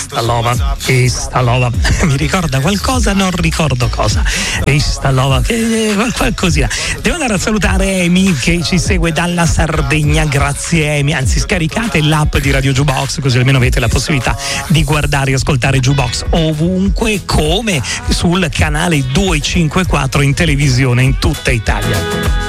Questa lova mi ricorda qualcosa, non ricordo cosa. Questa lova, qualcosina. Devo andare a salutare Amy che ci segue dalla Sardegna. Grazie Amy, anzi scaricate l'app di Radio Jukebox così almeno avete la possibilità di guardare e ascoltare Jukebox ovunque, come sul canale 254 in televisione in tutta Italia.